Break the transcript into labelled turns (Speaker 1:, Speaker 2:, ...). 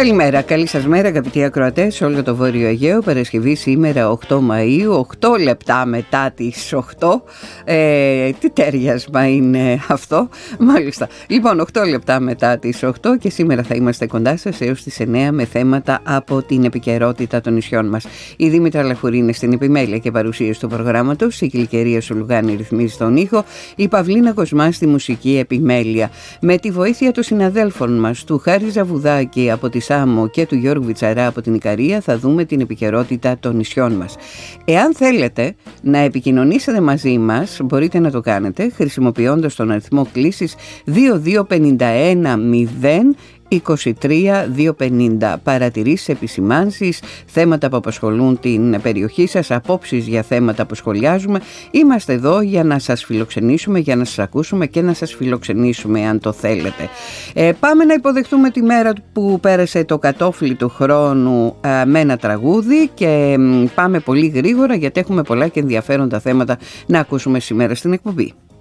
Speaker 1: Καλημέρα, καλή σας μέρα αγαπητοί ακροατές σε όλο το Βόρειο Αιγαίο. Παρασκευή σήμερα 8 Μαΐου, 8 λεπτά μετά τις 8. Τι τέριασμα είναι αυτό, μάλιστα. Λοιπόν, 8 λεπτά μετά τις 8 και σήμερα θα είμαστε κοντά σας έως τις 9 με θέματα από την επικαιρότητα των νησιών μας. Η Δήμητρα Λαφουρή είναι στην επιμέλεια και παρουσίαση του προγράμματος, η Κιλκερία Σουλουγάνη ρυθμίζει τον ήχο, η Παυλίνα Κοσμά στη μουσική επιμέλεια. Με τη βοήθεια των συναδέλφων μας, του Χάρη Ζαβουδάκη από τη Σάμο και του Γιώργου Βιτσαρά από την Ικαρία, θα δούμε την επικαιρότητα των νησιών μας. Εάν θέλετε να επικοινωνήσετε μαζί μας, μπορείτε να το κάνετε χρησιμοποιώντας τον αριθμό κλήσης 2251 023-250. Παρατηρήσεις, επισημάνσεις, θέματα που απασχολούν την περιοχή σας, απόψεις για θέματα που σχολιάζουμε. Είμαστε εδώ για να σας φιλοξενήσουμε, για να σας ακούσουμε και να σας φιλοξενήσουμε αν το θέλετε. Πάμε να υποδεχτούμε τη μέρα που πέρασε το κατόφλι του χρόνου με ένα τραγούδι και πάμε πολύ γρήγορα γιατί έχουμε πολλά και ενδιαφέροντα θέματα να ακούσουμε σήμερα στην εκπομπή.